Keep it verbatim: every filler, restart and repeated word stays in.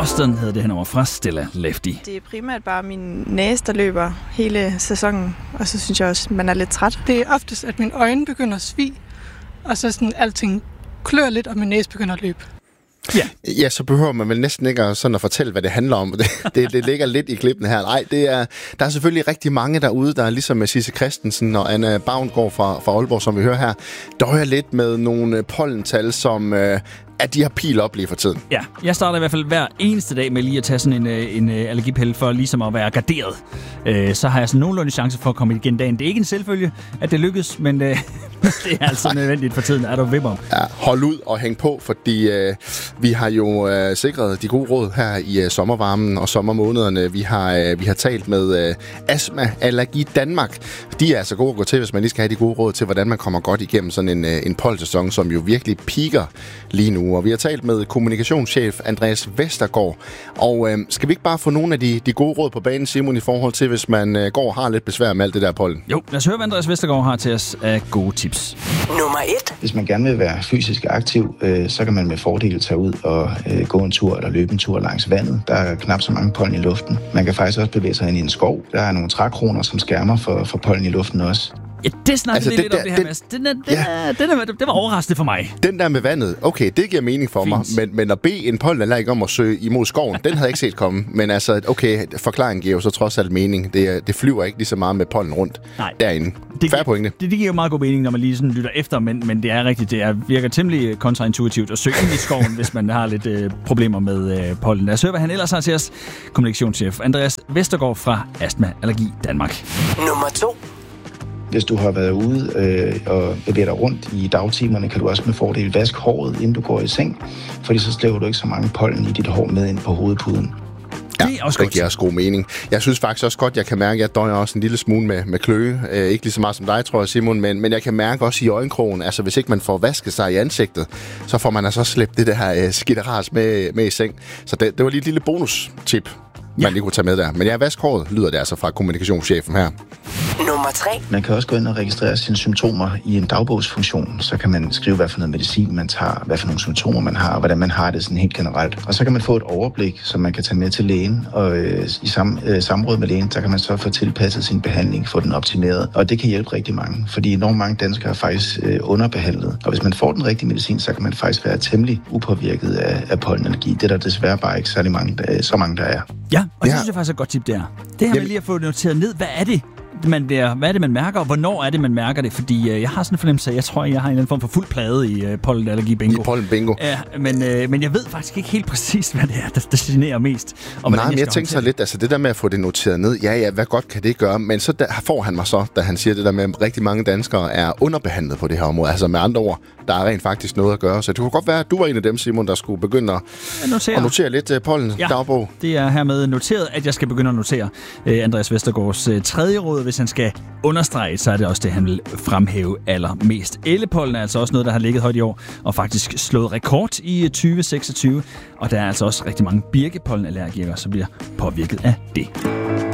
Boston hedder det her nummer fra Stella Lefty. Det er primært bare min næse, der løber hele sæsonen, og så synes jeg også, at man er lidt træt. Det er oftest, at mine øjne begynder at svige, og så sådan alting klør lidt, og min næse begynder at løbe. Ja. ja, så behøver man vel næsten ikke sådan at fortælle, hvad det handler om. Det, det, det ligger lidt i klippen her. Nej, det er, der er selvfølgelig rigtig mange derude, der er ligesom med Sisse Christensen og Anna Bavngård fra, fra Aalborg, som vi hører her, døjer lidt med nogle pollental, som øh, at de har pil op lige for tiden. Ja, jeg starter i hvert fald hver eneste dag med lige at tage sådan en, en allergipille for ligesom at være garderet. Øh, så har jeg sådan nogenlunde chance for at komme igen dagen. Det er ikke en selvfølge, at det lykkes, men øh, det er altså nødvendigt for tiden. Er du vipper? Ja, hold ud og hæng på, fordi øh, vi har jo øh, sikret de gode råd her i øh, sommervarmen og sommermånederne. Vi har, øh, vi har talt med øh, Astma Allergi Danmark. De er altså gode at gå til, hvis man lige skal have de gode råd til, hvordan man kommer godt igennem sådan en, øh, en polsæson, som jo virkelig piker lige nu. Og vi har talt med kommunikationschef Andreas Vestergaard. Og øh, skal vi ikke bare få nogle af de, de gode råd på banen, Simon, i forhold til, hvis man øh, går og har lidt besvær med alt det der pollen? Jo, lad os høre, hvad Andreas Vestergaard har til os af gode tips. Nummer et. Hvis man gerne vil være fysisk aktiv, øh, så kan man med fordel tage ud og øh, gå en tur eller løbe en tur langs vandet. Der er knap så mange pollen i luften. Man kan faktisk også bevæge sig ind i en skov. Der er nogle trækroner, som skærmer for, for pollen i luften også. Ja, det snakker altså, lidt der, om det her, den, Mads. Den, den, ja. den, den, den var overraskende for mig. Den der med vandet, okay, det giver mening for Fint. mig, men, men at bede en pollenallergiker om at søge imod skoven, den havde jeg ikke set komme. Men altså, okay, forklaringen giver jo så trods alt mening. Det, det flyver ikke lige så meget med pollen rundt Nej. derinde. Det, Færre pointe. Det, det giver jo meget god mening, når man lige sådan lytter efter, men, men det er rigtigt, det er, virker temmelig kontraintuitivt at søge ind i skoven, hvis man har lidt øh, problemer med øh, pollen. Lad os høre, hvad han ellers har til os. Kommunikationschef Andreas Vestergaard fra Astma Allergi Danmark. Nummer to. Hvis du har været ude øh, og bevæger dig rundt i dagtimerne, kan du også med fordel vaske håret, inden du går i seng, fordi så slæver du ikke så mange pollen i dit hår med ind på hovedpuden. Ja, det er også det giver også god mening. Jeg synes faktisk også godt, jeg kan mærke, at jeg døjer også en lille smule med, med kløe. Øh, ikke lige så meget som dig, tror jeg, Simon, men, men jeg kan mærke også i øjenkrogen, altså hvis ikke man får vasket sig i ansigtet, så får man altså slæbt det der øh, skidteras med, med i seng. Så det, det var lige et lille bonus-tip, man ja. lige kunne tage med der. Men ja, vask håret, lyder det altså fra kommunikationschefen her. Nummer tre. Man kan også gå ind og registrere sine symptomer i en dagbogsfunktion. Så kan man skrive, hvad for noget medicin man tager, hvad for nogle symptomer man har, og hvordan man har det sådan helt generelt. Og så kan man få et overblik, som man kan tage med til lægen. Og øh, i sam, øh, samråd med lægen, så kan man så få tilpasset sin behandling, få den optimeret. Og det kan hjælpe rigtig mange, fordi enormt mange danskere er faktisk øh, underbehandlet. Og hvis man får den rigtige medicin, så kan man faktisk være temmelig upåvirket af, af pollenallergi. Det er der desværre bare ikke særlig mange, der, så mange, der er. Ja, og det ja. synes jeg faktisk er et godt tip, det er. Det her med lige at få noteret ned, hvad er det, man bliver, hvad er det, man mærker, og hvornår er det, man mærker det? Fordi øh, jeg har sådan en fornemmelse af, jeg tror, jeg har en eller anden form for fuld plade i øh, pollenallergi bingo. I pollen bingo. Ja, men, øh, men jeg ved faktisk ikke helt præcis, hvad det er, der, der generer mest. Og Nej, men jeg, jeg tænker så lidt, altså det der med at få det noteret ned, ja, ja, hvad godt kan det gøre? Men så der, får han mig så, da han siger det der med, at rigtig mange danskere er underbehandlet på det her område. Altså med andre ord, der er rent faktisk noget at gøre. Så det kunne godt være, at du var en af dem, Simon, der skulle begynde at notere, at notere lidt uh, pollen ja, dagbog. Det er hermed noteret, at jeg skal begynde at notere uh, Andreas Vestergaards uh, tredje råd. Hvis han skal understrege, så er det også det, han vil fremhæve allermest. Ellepollen er altså også noget, der har ligget højt i år, og faktisk slået rekord i tyve seksogtyve. Og der er altså også rigtig mange birkepollenallergikere, som bliver påvirket af det.